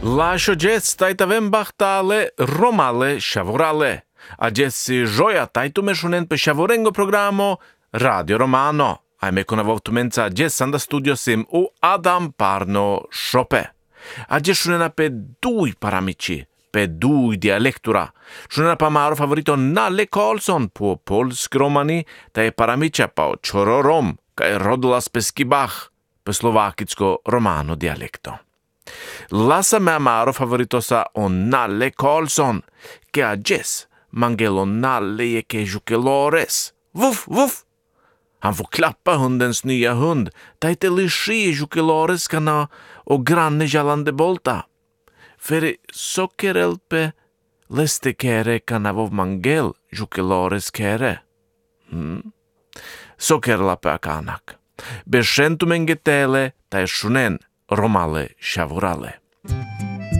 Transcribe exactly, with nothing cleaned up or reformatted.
Lascio jes taita vembachtale romale shavorale. A jessi joia taitu meshonen pe shavorengo programo Radio Romano. Ai me conavotu menza jes anda studio sim u Adam Parno Shope. A jesshunena pe dui paramici, pe dui dialektura. Shunena pa maro favorito Nalle Karlsson på polsk romani, ta je paramicia pa Chororom, ka je Rodolas Peskibach, pe slovakicko romano dialekto. Lasa me amaro favoritosa o Nalle Karlsson, che a jes mangelo Nalle e che jukelores. Vuff, vuff! Han får klappa hundens nya hund, taite lishi jukelores kana och granne jalande bolta. För sockerelpe leste kere kana vov mangel jukelores kere. Hmm. Sockerlape akanak. Bescentum engetele tai shunen romale shavorale.